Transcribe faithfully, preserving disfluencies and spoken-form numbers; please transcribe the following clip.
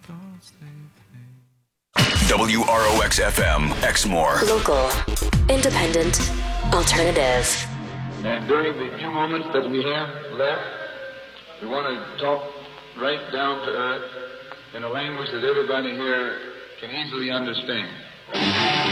W R O X F M, Exmoor. Local, independent, alternative. And during the few moments that we have left, we want to talk right down to earth in a language that everybody here can easily understand.